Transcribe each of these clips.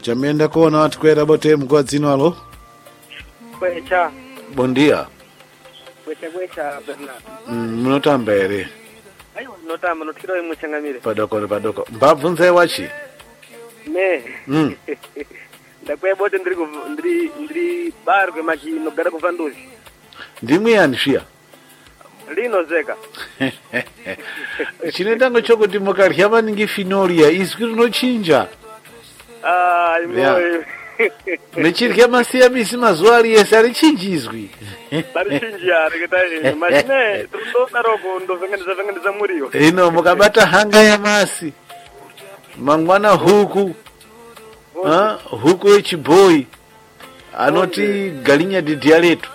Chamenda kuona watu kwera bote mkoa dzino alo. Kwecha. Bom dia. Kwecha Bernard. Munotamba ere. Ayo notamba notiro imuchangamire. Padoko. Mbabvunze wachi. Ne. Ndakwe bote ndiri bar kwe machi nogara kufanduzi. Ndimwe yanishia. Lino zeka. Chinetango chokuti mukarya maningi finoria izwi rinochinja. Imoyo. Nechirya masiyamisi mazuva ari yese arichinjizwi. Barichinja reketaje. Machine tunodaroko ndovhengeneza muriyo. Ino mukabata hanga ya masi. Mangwana huku. Huku echiboi. Anoti galinya didialetu.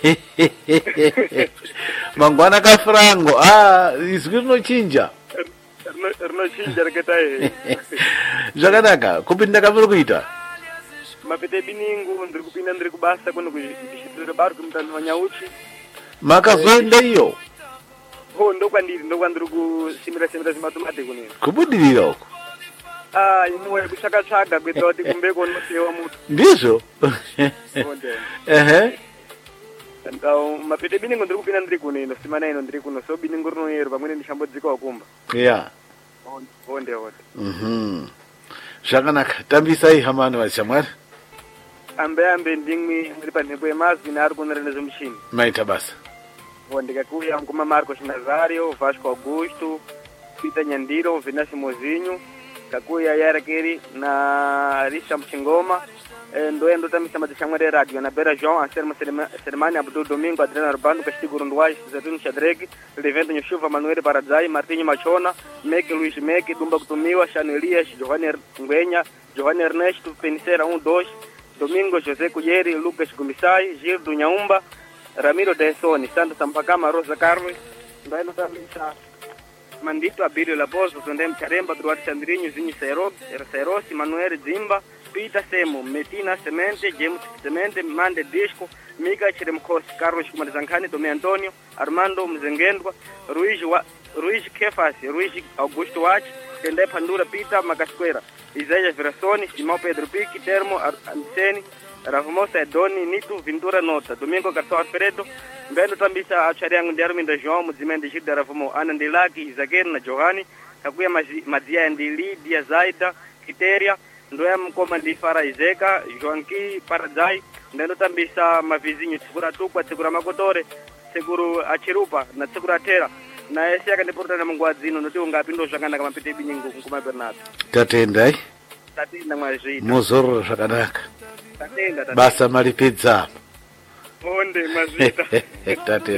Mangwana kafrango. Izwi rinochinja. Rinochinja reketaje. Zvakanaka, kupinda kamuri kuita? Mapete biningu ndiri kubasa kuno kuchitira baro kumutano wanyauchi. Makazoenda iyo? Ndokwandiri kusimira zimatomate kunini. Kubudirira uko? Inowe kutsvaga kwedza kuti kumbeko notewa mutu. Ndizvo? Ehe. Mapete biningu ndiri kupinda ndiri kuno ino simana ino ndiri kuno so biningu rinoyero pamwene ndishambodzikawo kumba. Yeah. Onde. Zvakanaka, tambisai hamani vachamwari. Ambe ndimwi ndiri panhepo yemazwi neari kunorenda zvemuchini. Maita basa. Ndikakuya mukoma Marcos Nazario, Vasco Augusto, Peter Nyandiro, Venasi Mozinho, kakuya Yarakeri na Risha Mchingoma. Ndoenda tambisa madishamwari radio na Bera João, Anselmo Selemani, Abdul Domingo, Adriano Urbano, Castigo Runduai, Zetuno Xadreg, Levento Nhuva, Manuel Paradzai, Martinho Machona, Meke Luiz Meke, Dumba Kutumiwa, Shano Elias, Giovanni Nguenha, Giovanni Ernesto, Penicera 1-2, Domingo José Cuyeri, Lucas Gumissai, Gildo Nhaumba, Ramiro Densoni, Santos Sampacama, Rosa Carlos, Ndaino tambisa Mandito Abílio Laposo, Sondem Charemba, Duarte Sandrinho, Zinho Sairosi, Manuel Zimba, Peter Semo, Metina Semente, James Semente, Mande Disco, Mika Chiremkos, Carlos Kumarizankhani, Tomé Antonio, Armando Mzengendwa, Ruiz Kefas, Ruiz Augusto Wach, Tendai Pandura Peter Magasquera, Isaías Verassoni, Simão Pedro Pique, Termo Anteni, Ravomosa Edoni, Nito Ventura Nota, Domingo Garçom Alfredo, Mbendo tambisa achariangu ndiaruminda João, Muzimende Gilda Ravomo, Ana Ndilaki, Izagueiro na Johani, Kakuya Mazia Ndili, Dia Zaida, Kiteria, Ndoya Mkoma Ndifara Izeka, Joanki Paradzai, Mbendo tambisa mavizinho, Tsigura Tukwa, Tsigura Makotore, Tsiguru Achirupa, na Tsigura Tera, na ese akandiporta na Mungu adzino, noti ungapindo zvakanaka mapete biningu Nkuma Bernardo. Tatendai? Tatenda mwazvita. Muzororo zvakanaka. Tatenda. Basa malipedza. Onde mwazvita. Tatenda.